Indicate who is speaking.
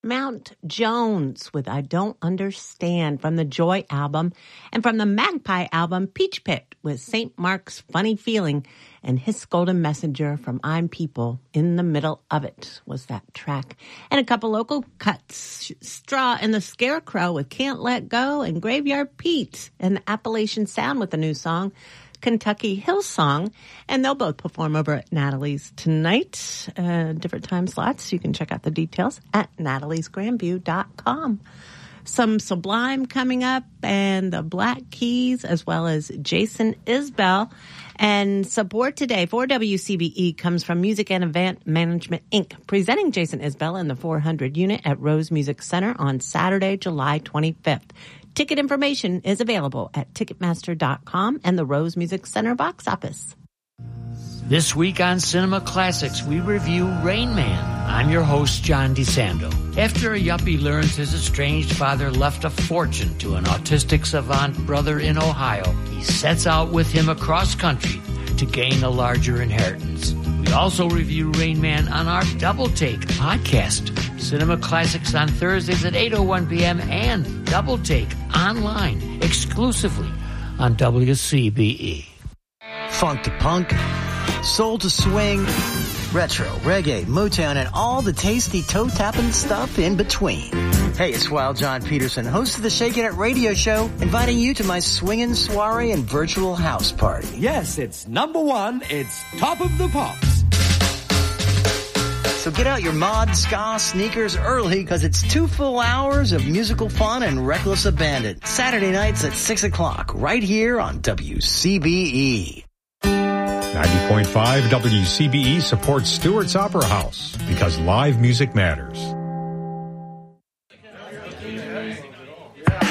Speaker 1: Mount Jones with I Don't Understand from the Joy album, and from the Magpie album, Peach Pit with St. Mark's Funny Feeling, and His Golden Messenger from I'm People in the Middle of It was that track. And a couple local cuts, Straw and the Scarecrow with Can't Let Go, and Graveyard Pete and the Appalachian Sound with the new song, Kentucky Hillsong, and they'll both perform over at Natalie's tonight, different time slots. You can check out the details at nataliesgrandview.com. Some Sublime coming up, and the Black Keys, as well as Jason Isbell. And support today for WCBE comes from Music and Event Management, Inc., presenting Jason Isbell in the 400 unit at Rose Music Center on Saturday, July 25th. Ticket information is available at Ticketmaster.com and the Rose Music Center box office.
Speaker 2: This week on Cinema Classics, we review Rain Man. I'm your host, John DeSando. After a yuppie learns his estranged father left a fortune to an autistic savant brother in Ohio, he sets out with him across country to gain a larger inheritance. We also review Rain Man on our Double Take podcast. Cinema Classics on Thursdays at 8:01 p.m. and Double Take online exclusively on WCBE.
Speaker 3: Funk to punk, soul to swing, retro, reggae, Motown, and all the tasty toe-tapping stuff in between. Hey, it's Wild John Peterson, host of the Shakin' It radio show, inviting you to my swinging soiree and virtual house party.
Speaker 4: Yes, it's number one. It's Top of the Pops.
Speaker 3: So get out your mod, ska, sneakers early, because it's 2 full hours of musical fun and reckless abandon. Saturday nights at 6 o'clock, right here on WCBE.
Speaker 5: 90.5 WCBE supports Stewart's Opera House because live music matters.